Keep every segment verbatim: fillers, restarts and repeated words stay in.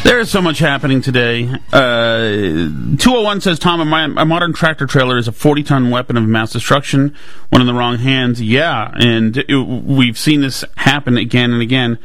There is so much happening today. Uh, two oh one says, Tom, a, a modern tractor trailer is a forty-ton weapon of mass destruction when in the wrong hands. Yeah, and it, we've seen this happen again and again.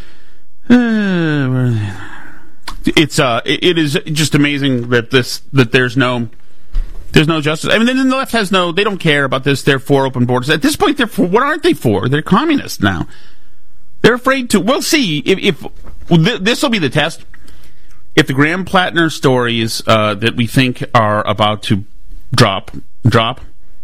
Uh, it's uh, it, it is just amazing that this that there's no there's no justice. I mean, then the left has no. They don't care about this. They're for open borders. At this point, they're for. What aren't they for? They're communists now. They're afraid to. We'll see if, if th- this will be the test. If the Graham Plattner stories uh, that we think are about to drop, drop,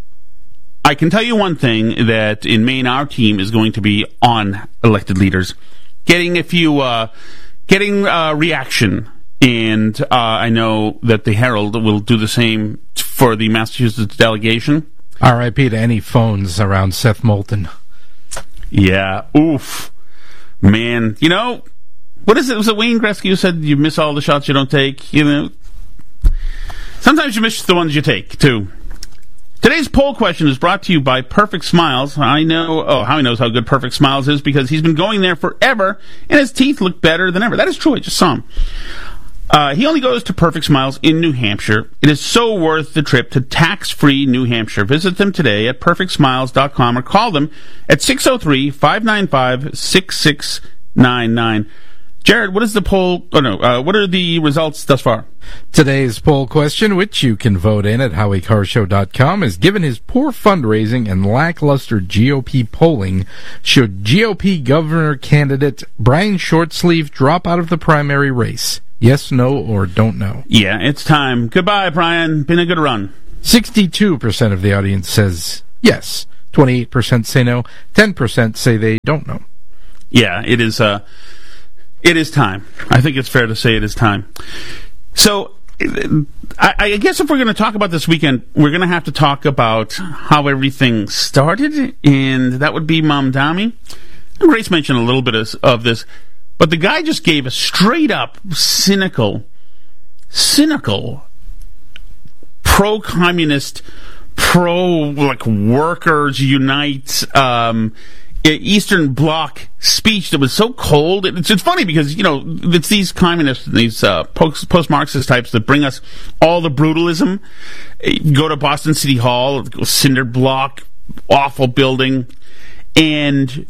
I can tell you one thing, that in Maine our team is going to be on elected leaders, getting a few, uh, getting uh, reaction, and uh, I know that the Herald will do the same for the Massachusetts delegation. R I P to any phones around Seth Moulton. Yeah, oof, man, you know. What is it? Was it Wayne Gretzky who said you miss all the shots you don't take? You know, sometimes you miss the ones you take too. Today's poll question is brought to you by Perfect Smiles. I know. Oh, Howie knows how good Perfect Smiles is because he's been going there forever, and his teeth look better than ever. That is true. I just saw him. Uh, he only goes to Perfect Smiles in New Hampshire. It is so worth the trip to tax-free New Hampshire. Visit them today at perfect smiles dot com or call them at six oh three, five nine five, six six nine nine. Jared, what is the poll? Oh, no. Uh, what are the results thus far? Today's poll question, which you can vote in at howie car show dot com, is given his poor fundraising and lackluster G O P polling, should G O P governor candidate Brian Shortsleeve drop out of the primary race? Yes, no, or don't know? Yeah, it's time. Goodbye, Brian. Been a good run. sixty-two percent of the audience says yes. twenty-eight percent say no. ten percent say they don't know. Yeah, it is... Uh, It is time. I think it's fair to say it is time. So, I, I guess if we're going to talk about this weekend, we're going to have to talk about how everything started, and that would be Mamdani. Grace mentioned a little bit of, of this, but the guy just gave a straight-up cynical, cynical, pro-communist, pro-like workers unite, um... Eastern Bloc speech that was so cold. It's, it's funny because, you know, it's these communists, these uh, post, post-Marxist types that bring us all the brutalism. You go to Boston City Hall, cinder block, awful building, and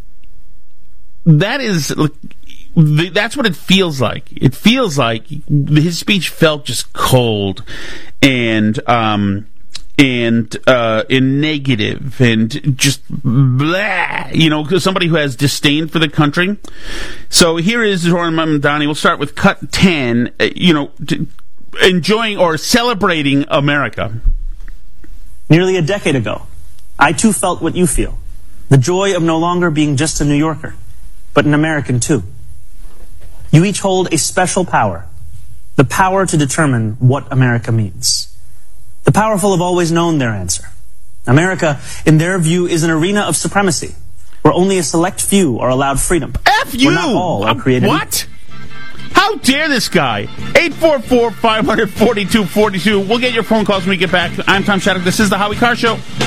that is, that's what it feels like. It feels like his speech felt just cold and, um, and uh, and negative and just blah, you know, somebody who has disdain for the country. So here is Zoran Mamdani. We'll start with cut ten, uh, you know, t- enjoying or celebrating America. Nearly a decade ago, I too felt what you feel. The joy of no longer being just a New Yorker, but an American too. You each hold a special power, the power to determine what America means. The powerful have always known their answer. America, in their view, is an arena of supremacy, where only a select few are allowed freedom. F you! Where not all are created. What? How dare this guy? eight four four, five four two, four two four two. We'll get your phone calls when we get back. I'm Tom Shattuck. This is the Howie Carr Show.